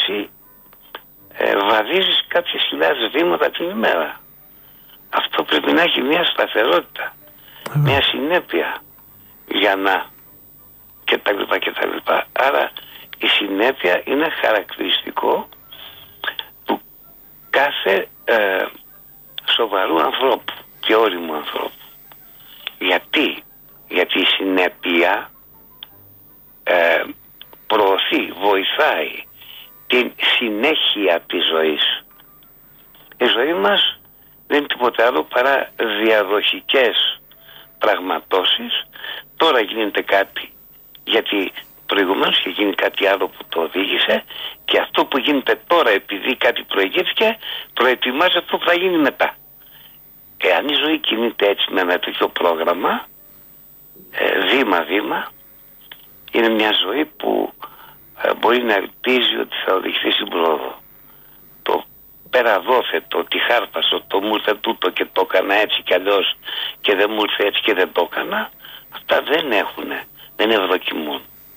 εσύ βαδίζεις κάποιες χιλιάδες βήματα την ημέρα. Αυτό πρέπει να έχει μια σταθερότητα, μια συνέπεια για να και τα λοιπά και τα λοιπά. Άρα η συνέπεια είναι χαρακτηριστικό του κάθε σοβαρού ανθρώπου και όριμου ανθρώπου. Γιατί η συνέπεια προωθεί, βοηθάει την συνέχεια της ζωής. Η ζωή μας δεν είναι τίποτα άλλο παρά διαδοχικές πραγματώσεις. Τώρα γίνεται κάτι γιατί προηγουμένως είχε γίνει κάτι άλλο που το οδήγησε, και αυτό που γίνεται τώρα επειδή κάτι προηγήθηκε προετοιμάζει αυτό που θα γίνει μετά. Εάν η ζωή κινείται έτσι με ένα τέτοιο πρόγραμμα, βήμα-βήμα, είναι μια ζωή που μπορεί να ελπίζει ότι θα οδηγηθεί στην πρόοδο. Το περαδόθετο, τη χάρπασο, το μου ήρθε τούτο και το έκανα έτσι κι αλλιώς και δεν μου ήρθε έτσι και δεν το έκανα, αυτά δεν ευδοκιμούν.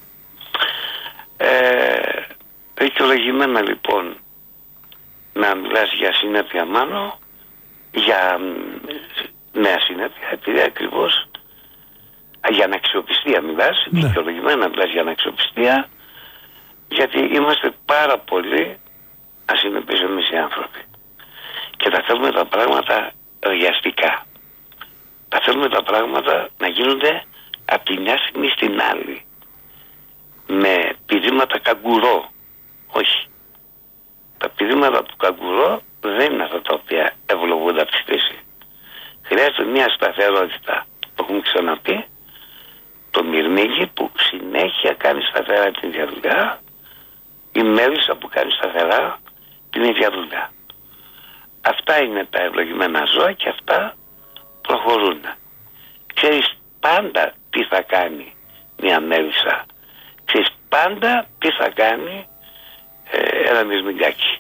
Δικαιολογημένα λοιπόν να μιλάς για συνέπεια, Μάνο, για νέα συνέπεια, επειδή ακριβώς για αναξιοπιστία μιλάς, δικαιολογημένα να μιλάς για αναξιοπιστία, γιατί είμαστε πάρα πολύ ασυνεπείς εμείς οι άνθρωποι και τα θέλουμε τα πράγματα βιαστικά. Τα θέλουμε τα πράγματα να γίνονται από τη μια στιγμή στην άλλη με πηδήματα καγκουρό. Όχι. Τα πηδήματα του καγκουρό δεν είναι αυτά τα οποία ευλογούνται από τη φύση. Χρειάζεται μια σταθερότητα. Το έχουμε ξαναπεί. Το μυρμήγκι που συνέχεια κάνει σταθερά την ίδια δουλειά, η μέλισσα που κάνει σταθερά την ίδια δουλειά. Αυτά είναι τα ευλογημένα ζώα και αυτά προχωρούν. Ξέρεις πάντα τι θα κάνει μια μέλισσα. Ξέρεις πάντα τι θα κάνει ένα μυρμηγκάκι.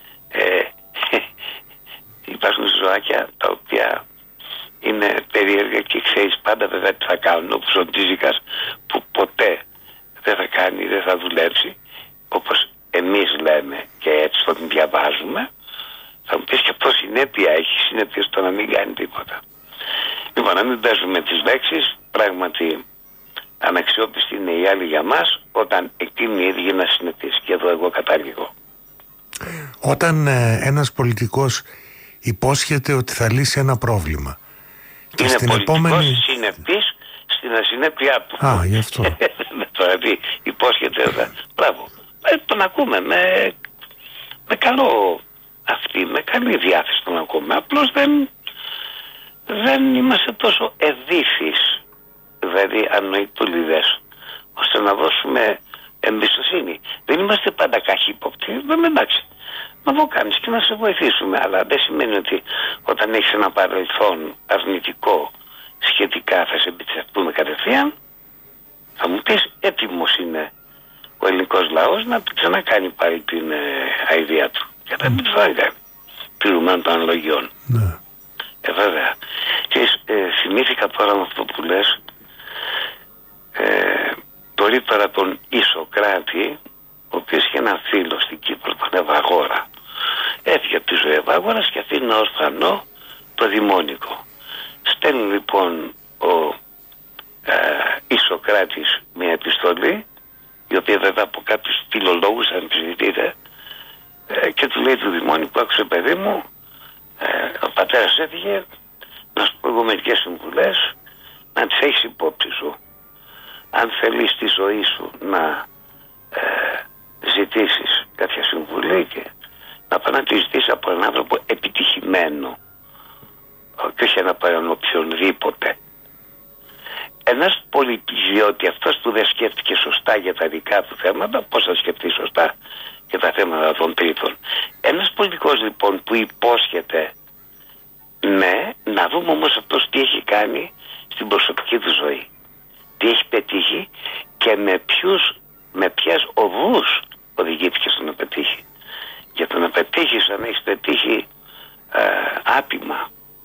Υπάρχουν ζωάκια τα οποία είναι περίεργα και ξέρεις πάντα βέβαια τι θα κάνουν, όπως ο Ντίζικας που ποτέ δεν θα κάνει, δεν θα δουλέψει, όπως εμείς λέμε και έτσι το διαβάζουμε. Θα μου πεις και πώς συνέπεια έχει, συνέπεια στο να μην κάνει τίποτα. Λοιπόν, να μην παίζουμε τις λέξεις, πράγματι αναξιόπιστη είναι η άλλη για μας όταν εκείνη η ίδια είναι ασυνεπής. Και εδώ εγώ καταλήγω. Όταν ένας πολιτικός υπόσχεται ότι θα λύσει ένα πρόβλημα και είναι στην πολιτικός επόμενη... συνεπής στην ασυνέπειά του. Α, γι' αυτό. Τώρα τι υπόσχεται εδώ. Μπράβο. Τον ακούμε με καλό αυτή, με καλή διάθεση τον ακούμε. Απλώς δεν είμαστε τόσο ευήθεις, δηλαδή ανοητούλιδες, ώστε να δώσουμε εμπιστοσύνη. Δεν είμαστε πάντα καχύποπτοι, δεν εντάξει. Να το κάνεις και να σε βοηθήσουμε, αλλά δεν σημαίνει ότι όταν έχεις ένα παρελθόν αρνητικό σχετικά θα σε εμπιστευτούμε κατευθείαν. Θα μου πεις έτοιμος είναι ο ελληνικός λαός να ξανακάνει πάλι την αηδία του. Και θα μην το θα κάνει, πληρωμένων των αναλογιών. Ναι. Βέβαια. Και θυμήθηκα τώρα με αυτό που λες, το ρήτορα τον Ισοκράτη, ο οποίος είχε ένα φίλο στην Κύπρο, τον Ευαγόρα. Έφυγε από τη ζωή Ευαγόρας και αφήνει ορφανό το Δημόνικο. Στέλνει λοιπόν ο Ισοκράτης μια επιστολή, η οποία βέβαια από κάποιους φιλολόγους αμφισβητείται, και του λέει του Δημόνικου, άκουσε παιδί μου, ο πατέρας έφυγε, να σου πω μερικές συμβουλές, να τις έχεις υπόψη σου. Αν θέλεις τη ζωή σου να ζητήσεις κάποια συμβουλή και να πας να τη ζητήσεις από έναν άνθρωπο επιτυχημένο και όχι να πάει οποιονδήποτε. Ένας πολίτης, διότι αυτός που δεν σκέφτηκε σωστά για τα δικά του θέματα, πώς θα σκεφτεί σωστά για τα θέματα των τρίτων. Ένας πολιτικός λοιπόν που υπόσχεται, ναι, να δούμε όμως αυτός τι έχει κάνει στην προσωπική του ζωή. Τι έχει πετύχει και με ποιες οδούς οδηγήθηκε στο να πετύχει. Για το να πετύχεις, αν έχεις πετύχει άτιμα,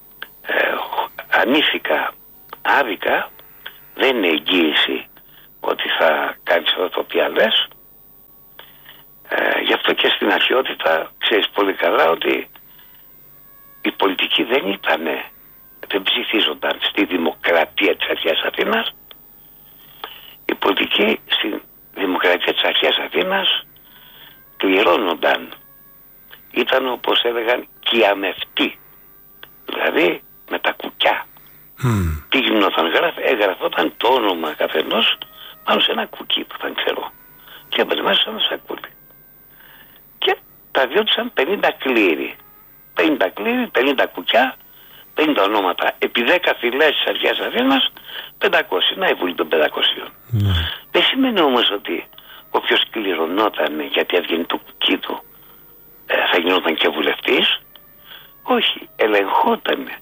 ανήθικα, άδικα, δεν είναι εγγύηση ότι θα κάνεις αυτά τα οποία λες. Γι' αυτό αυτό και στην αρχαιότητα ξέρεις πολύ καλά ότι οι πολιτικοί δεν ψηφίζονταν στη δημοκρατία της αρχαίας Αθήνας. Οι πολιτικοί στη δημοκρατία της αρχαίας Αθήνας κληρώνονταν. Ήταν, όπως έλεγαν, κυαμευτοί. Δηλαδή με τα κουκιά. Τι γινόταν, έγραφόταν το όνομα καθενός πάνω σε ένα κουκί που ήταν ξέρω. Και έπαιρνε μέσα σε ένα σακούλι. Και τα διόντουσαν 50 κλήροι. 50 κλήροι, 50 κουκιά, 50 ονόματα. Επί 10 φυλές της αρχαίας Αθήνας, 500. Να η Βουλή των 500. Δεν σημαίνει όμως ότι όποιος κληρωνόταν γιατί έβγαινε το κουκί του θα γινόταν και βουλευτής. Όχι, ελεγχότανε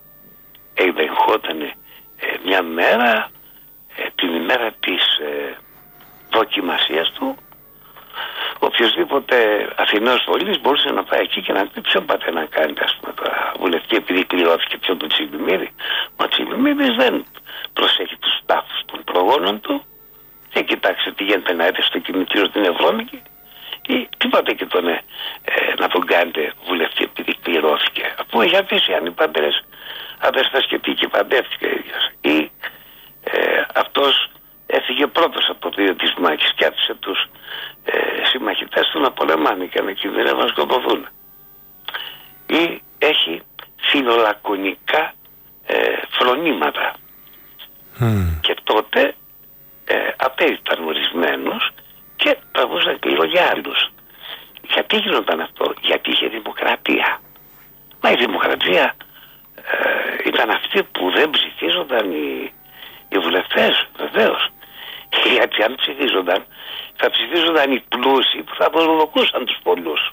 μια μέρα, την ημέρα της δοκιμασίας του. Οποιοςδήποτε Αθηναίος πολίτης μπορούσε να πάει εκεί και να πει ποιον πάτε να κάνετε, ας πούμε, τώρα βουλευτή, επειδή κληρώθηκε ποιον του Τσιλιμίδη. Μα ο Τσιλιμίδης δεν προσέχει τους τάφους των προγόνων του. Δεν κοιτάξτε τι γίνεται να έρθει στο κινητήριο την Ευρώμικη ή τι πάτε και τον να τον κάνετε βουλευτή επειδή κληρώθηκε. Αφού έχει αφήσει αν οι πατέρες αδερφές και τι και παντεύτηκε ίδιος. Ή αυτός έφυγε πρώτος από το δύο της μάχης και άφησε τους συμμαχητές του να πολεμάνε και να κινδυνεύουν να σκοτωθούν. Ή έχει φιλολακωνικά φρονήματα. Και τότε απέριπταν ορισμένους και τραβούσαν κλήρο για άλλους. Γιατί γινόταν αυτό? Γιατί είχε δημοκρατία. Μα η δημοκρατία ήταν αυτή που δεν ψηφίζονταν οι βουλευτές, βεβαίως. Γιατί αν ψηφίζονταν, θα ψηφίζονταν οι πλούσιοι που θα προδοκούσαν τους πολλούς.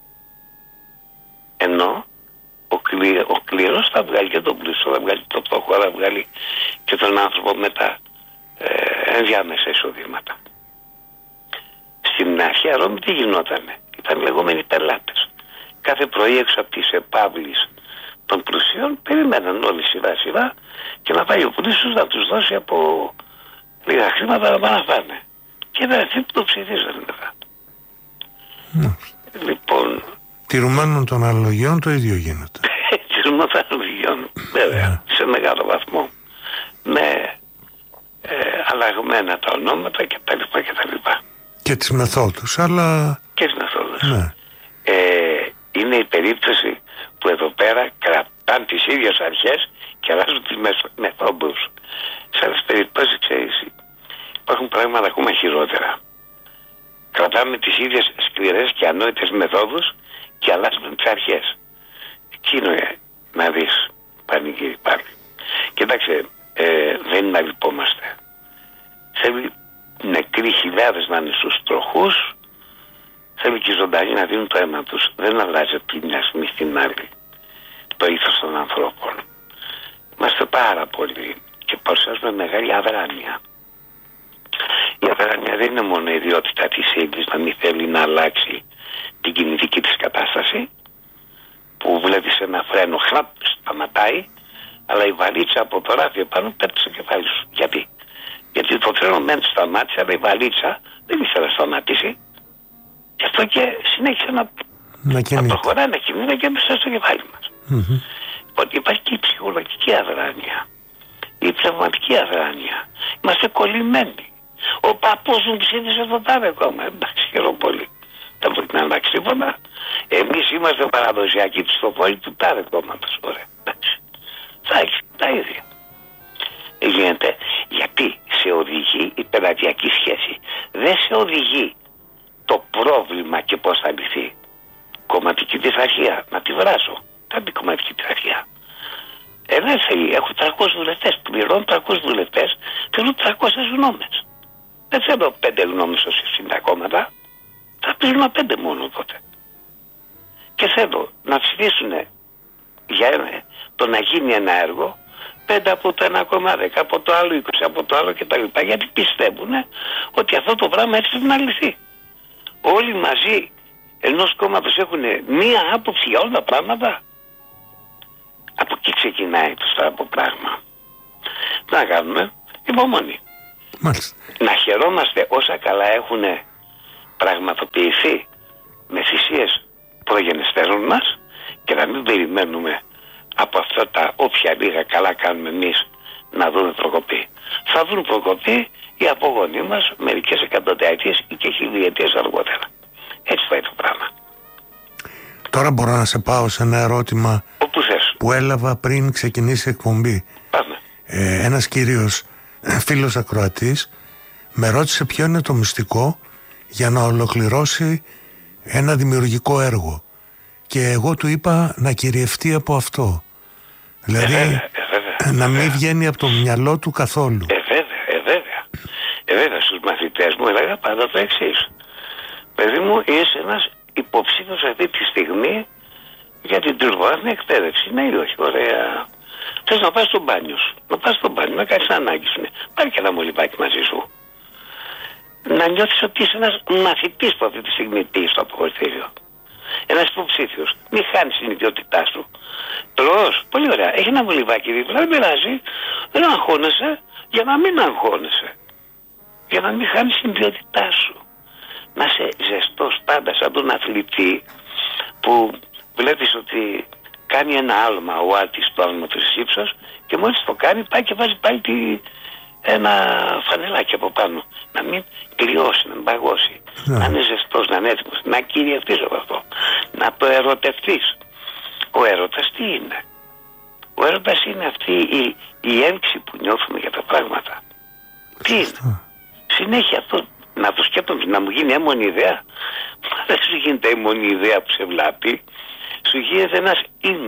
Ενώ ο κλήρος θα βγάλει και τον πλούσιο, θα βγάλει το φτωχό, θα βγάλει και τον άνθρωπο με τα ενδιάμεσα εισοδήματα. Στην αρχαία Ρώμη τι γινότανε? Ήταν λεγόμενοι πελάτες. Κάθε πρωί έξω από τις επαύλεις των πλουσίων περιμέναν όλοι σειρά και να πάει ο πλούσιος να τους δώσει από λίγα χρήματα να πάνε να φάνε. Και δεν αυτοί που το ψηφίζανε μετά. Λοιπόν, τηρουμένων των αναλογιών το ίδιο γίνεται. Τηρουμένων των αναλογιών, βέβαια, σε μεγάλο βαθμό. Με αλλαγμένα τα ονόματα και τα λοιπά και τα λοιπά. Και τις μεθόδους, αλλά... Και τις μεθόδους. Ναι. Είναι η περίπτωση που εδώ πέρα κρατάνε τις ίδιες αρχές και αλλάζουν τις μεθόδους. Σε άλλες περιπτώσεις, ξέρεις, υπάρχουν πράγματα ακόμα χειρότερα. Κρατάμε τις ίδιες σκληρές και ανόητες μεθόδους και αλλάζουμε τις αρχές. Εκείνο να δεις, πανηγύρι πάλι. Κοιτάξτε, δεν είναι να λυπόμαστε. Θέλει νεκροί χιλιάδες να είναι στους τροχούς. Θέλει και οι ζωντανοί να δίνουν το αίμα τους. Δεν αλλάζει από τη μια στιγμή στην άλλη το ήθος των ανθρώπων. Είμαστε πάρα πολλοί και παρουσιάζουμε μεγάλη αδράνεια. Η αδράνεια δεν είναι μόνο η ιδιότητα της ύλης να μην θέλει να αλλάξει την κινητική της κατάσταση, που βλέπεις ένα φρένο, χραπ, σταματάει, αλλά η βαλίτσα από το ράφι επάνω πέφτει στο κεφάλι σου. Γιατί? Γιατί το τρένο μεν σταμάτησε, αλλά η βαλίτσα δεν ήθελε να σταματήσει. Γι' αυτό και συνέχισε να προχωράει, να κινείται και μέσα στο κεφάλι μας. Λοιπόν, υπάρχει και η ψυχολογική αδράνεια, η πνευματική αδράνεια. Είμαστε κολλημένοι. Ο παππούς μου ψήφισε το τάδε κόμμα. Εντάξει, χαίρομαι πολύ. Δεν μπορεί να αλλάξει τίποτα. Εμείς είμαστε παραδοσιακοί ψηφοφόροι του τάδε κόμματος. Ωραία, εντάξει. Θα έχει τα ίδια. Γίνεται γιατί σε οδηγεί η πελατειακή σχέση. Δεν σε οδηγεί το πρόβλημα και πώς θα λυθεί. Κομματική πειθαρχία, να τη βράσω. Θα μπει κομματική πειθαρχία. Δεν θέλει, έχω 300 βουλευτές. Πληρώνω 300 βουλευτές, θέλω 300 γνώμες. Δεν θέλω 5 γνώμες ως τα κόμματα. Θα πληρώνω 5 μόνο τότε. Και θέλω να ψηφίσουν για το να γίνει ένα έργο 5 από το 1,10, από το άλλο 20, από το άλλο κτλ. Γιατί πιστεύουν ότι αυτό το πράγμα έτσι να λυθεί. Όλοι μαζί ενός κόμματος έχουν μία άποψη για όλα τα πράγματα. Από εκεί ξεκινάει το πράγμα. Να κάνουμε υπομονή. Μάλιστα. Να χαιρόμαστε όσα καλά έχουν πραγματοποιηθεί με θυσίες μόνοι μας και να μην περιμένουμε από αυτά τα όποια λίγα καλά κάνουμε εμείς να δούμε προκοπή. Θα δουν προκοπή οι απογονοί μας μερικές εκατονταετίες ή και χιλιετίες αργότερα. Έτσι πάει το πράγμα. Τώρα μπορώ να σε πάω σε ένα ερώτημα όπου θες. Που έλαβα πριν ξεκινήσει η εκπομπή. Πάμε. Ένας κύριος φίλος ακροατής με ρώτησε ποιο είναι το μυστικό για να ολοκληρώσει ένα δημιουργικό έργο. Και εγώ του είπα να κυριευτεί από αυτό. Δηλαδή να μην βγαίνει από το μυαλό του καθόλου. Βέβαια στους μαθητές μου έλεγα πάντα το εξής. Παιδί μου, είσαι ένας υποψήφιος αυτή τη στιγμή για την τριτοβάθμια εκπαίδευση. Ναι ή όχι? Ωραία. Θες να πας στο μπάνιο σου, να πας στο μπάνιο, να κάνεις ανάγκη σου. Ναι. Πάρε και ένα μολυβάκι μαζί σου. Να νιώθεις ότι είσαι ένας μαθητής που αυτή τη στιγμή τύχει στο αποχωρητήριο. Ένας υποψήφιος. Μην χάνεις την ιδιότητά σου. Τρως, πολύ ωραία. Έχει ένα μολυβάκι δίπλα, δεν πειράζει. Δεν αγχώνεσαι για να μην αγχώνεσαι. Για να μην χάνεις την ιδιότητά σου. Να είσαι ζεστός πάντα σαν τον αθλητή που βλέπεις ότι κάνει ένα άλμα ο άτης το άλμα του ύψος και μόλις το κάνει πάει και βάζει πάλι ένα φανελάκι από πάνω. Να μην κρυώσει, να μην παγώσει. Να είναι ζεστός, να είναι έτοιμος. Να κυριευτείς από αυτό. Να το ερωτευτείς. Ο έρωτας τι είναι? Ο έρωτας είναι αυτή η ένξη που νιώθουμε για τα πράγματα. Τι είναι? Συνέχεια αυτό να το σκέφτομαι, να μου γίνει έμμονη ιδέα. Δεν σου γίνεται έμμονη ιδέα που σε βλάπτει. Σου γίνεται ένας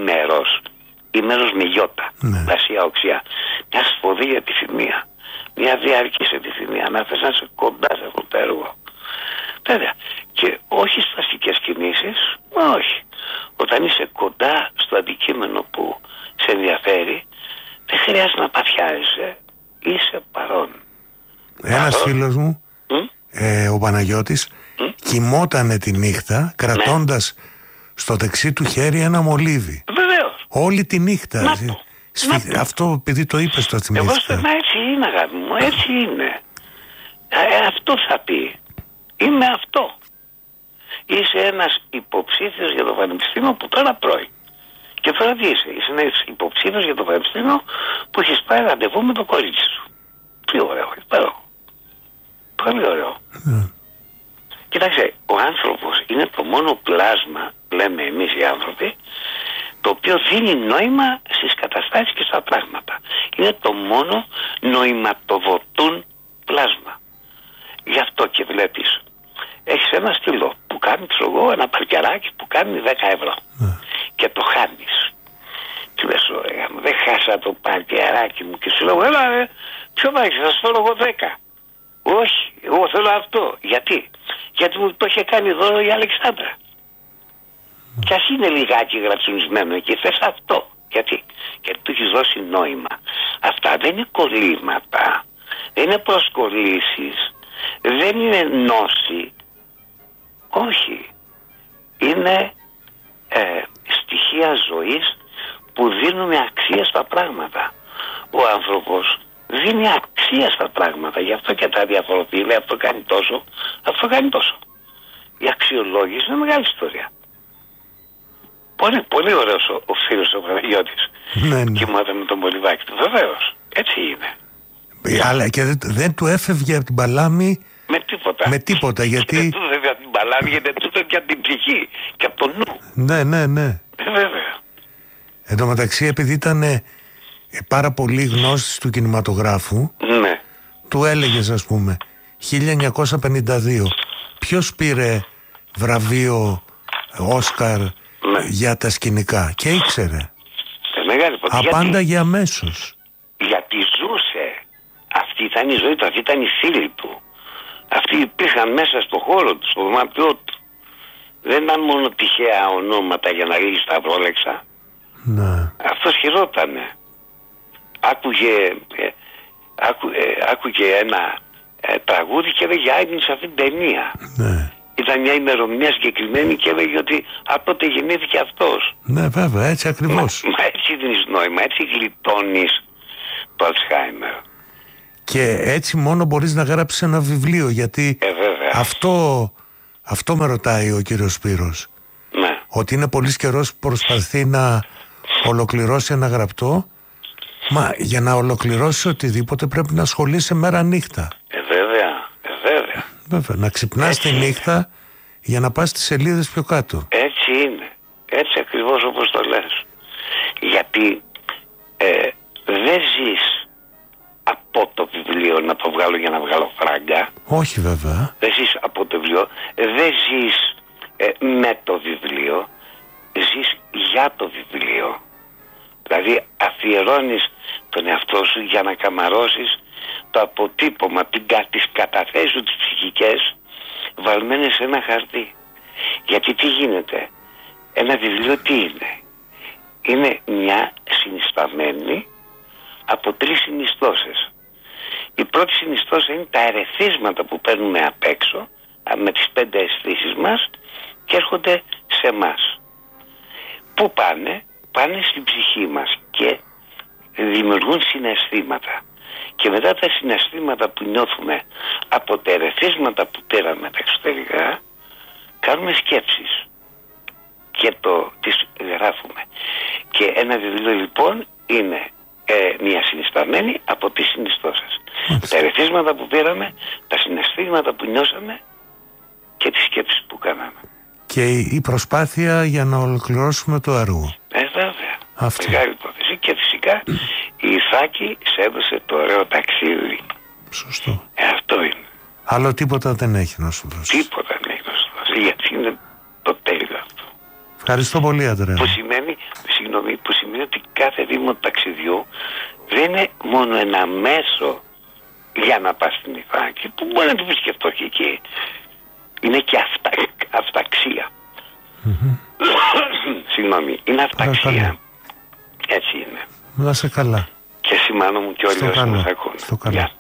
ήμερος με γιώτα, δασία οξιά. Μια σφοδή επιθυμία. Μια διαρκής επιθυμία. Να θες να είσαι κοντά σε αυτό το έργο. Βέβαια. Και όχι στις αστικές κινήσεις, όχι. Όταν είσαι κοντά στο αντικείμενο που σε ενδιαφέρει, δεν χρειάζεται να παθιάζεσαι. Είσαι παρόν. Ένας φίλος μου, ο Παναγιώτης, κοιμότανε τη νύχτα κρατώντας στο δεξί του χέρι ένα μολύβι. Βεβαίως. Όλη τη νύχτα. Αυτό επειδή το είπες το θυμήθηκα. Εγώ έτσι είναι, αγάπη μου, έτσι είναι. Αυτό θα πει. Είμαι αυτό. Είσαι ένας υποψήφιος για το πανεπιστήμιο που τώρα πρώει. Και τώρα τι είσαι? Είσαι ένας υποψήφιος για το πανεπιστήμιο που έχεις πάει ραντεβού με το κορίτσι σου. Τι ωραίο, υπέροχο. Πολύ ωραίο. Κοιτάξτε, ο άνθρωπος είναι το μόνο πλάσμα, λέμε εμείς οι άνθρωποι, το οποίο δίνει νόημα στις καταστάσεις και στα πράγματα. Είναι το μόνο νοηματοδοτούν πλάσμα. Γι' αυτό και βλέπεις, έχεις ένα στυλό που κάνει, ξέρω εγώ, ένα παρκεράκι που κάνει 10 ευρώ και το χάνεις. Και λες, ωραία, δεν χάσα το παρκεράκι μου και σου λέω, έλα ποιο βάζεις, θα σου φέρω εγώ 10. Όχι, εγώ θέλω αυτό. Γιατί? Γιατί μου το είχε κάνει δώρο η Αλεξάνδρα. Κι ας είναι λιγάκι γρατσουνισμένο εκεί, θες αυτό. Γιατί? Γιατί του έχεις δώσει νόημα. Αυτά δεν είναι κολλήματα, δεν είναι προσκολήσεις, δεν είναι νόση. Όχι. Είναι στοιχεία ζωής που δίνουμε αξία στα πράγματα. Ο άνθρωπος δίνει αξία στα πράγματα. Γι' αυτό και τα διαφοροποιεί. Λέει αυτό κάνει τόσο, αυτό κάνει τόσο. Η αξιολόγηση είναι μεγάλη ιστορία. Πολύ, πολύ ωραίος ο φίλος ο Παναγιώτης. Ναι. Κοιμόταν με τον μολυβάκι του. Βεβαίως. Έτσι είναι. Αλλά και δεν του έφευγε από την παλάμη με τίποτα. Γιατί δεν του έφευγε από την παλάμη, γιατί του έφευγε από την ψυχή και από το νου. Ναι. Βέβαια. Εν τω μεταξύ, επειδή ήταν πάρα πολύ γνώστης του κινηματογράφου, του έλεγες, ας πούμε, 1952 ποιος πήρε βραβείο Όσκαρ για τα σκηνικά, και ήξερε. Απάνταγε αμέσως. Γιατί ζούσε. Αυτή ήταν η ζωή του, αυτή ήταν η φίλη του. Αυτοί υπήρχαν μέσα στο χώρο του, στο δωμάτιό του. Δεν ήταν μόνο τυχαία ονόματα για να λύσει τα πρόλεξα. Ναι. Αυτός χειρότανε. Άκουγε ένα τραγούδι και έλεγε άγγιν σε αυτήν την ταινία. Ναι. Ήταν μια ημερομηνία συγκεκριμένη και έλεγε ότι από τότε γεννήθηκε αυτός. Ναι, βέβαια, έτσι ακριβώς. Μα έτσι δίνεις νόημα, έτσι γλιτώνεις το Αλτσχάιμερ. Και έτσι μόνο μπορείς να γράψεις ένα βιβλίο, γιατί αυτό με ρωτάει ο κύριος Σπύρος. Ναι. ότι είναι πολύ καιρός που προσπαθεί να ολοκληρώσει ένα γραπτό. Μα για να ολοκληρώσει οτιδήποτε πρέπει να ασχολείσαι μέρα νύχτα. Βέβαια. Βέβαια, να ξυπνάς τη νύχτα για να πας τις σελίδες πιο κάτω. Έτσι είναι. Έτσι ακριβώς όπως το λες. Γιατί δεν ζεις από το βιβλίο να το βγάλω για να βγάλω φράγκα. Όχι βέβαια. Δεν ζεις από το βιβλίο. Δεν ζεις με το βιβλίο. Ζεις για το βιβλίο. Δηλαδή αφιερώνεις τον εαυτό σου για να καμαρώσεις το αποτύπωμα, τις καταθέσεις σου τις ψυχικές βαλμένες σε ένα χαρτί. Γιατί τι γίνεται? Ένα βιβλίο τι είναι? Είναι μια συνισταμένη από 3 συνιστώσεις. Η πρώτη συνιστώσα είναι τα ερεθίσματα που παίρνουμε απ' έξω με τις 5 αισθήσεις μας και έρχονται σε εμάς. Πού πάνε? Πάνε στην ψυχή μας και δημιουργούν συναισθήματα. Και μετά τα συναισθήματα που νιώθουμε από τα ερεθίσματα που πήραμε τα εξωτερικά, κάνουμε σκέψεις και τις γράφουμε. Και ένα βιβλίο λοιπόν είναι μια συνισταμένη από τις συνιστώσεις. Τα ερεθίσματα που πήραμε, τα συναισθήματα που νιώσαμε και τις σκέψεις που κάναμε. Και η προσπάθεια για να ολοκληρώσουμε το έργο. Βέβαια. Αυτό. Μεγάλη υπόθεση. Και φυσικά η Ιθάκη σε έδωσε το ωραίο ταξίδι. Σωστό. Αυτό είναι. Άλλο τίποτα δεν έχει να σου δώσει. Τίποτα δεν έχει να σου δώσει. Γιατί είναι το τέλειο αυτό. Ευχαριστώ πολύ, Αντρέα. Που σημαίνει ότι κάθε βήμα του ταξιδιού δεν είναι μόνο ένα μέσο για να πας στην Ιθάκη, που μπορεί να το επισκεφτώ και εκεί. Είναι και αυταξία. Συγγνώμη, είναι αυταξία. Έτσι είναι. Να είσαι καλά. Και σημάνω μου και όλοι όσοι μας ακούν. Στο καλά.